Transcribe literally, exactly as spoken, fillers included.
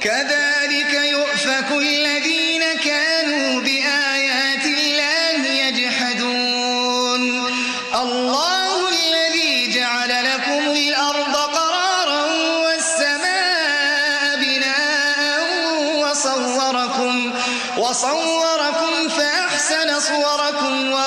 كذلك يؤفك الذين كانوا بآيات الله يجحدون الله الذي جعل لكم الأرض قرارا والسماء بناء وصوركم, وصوركم فأحسن صوركم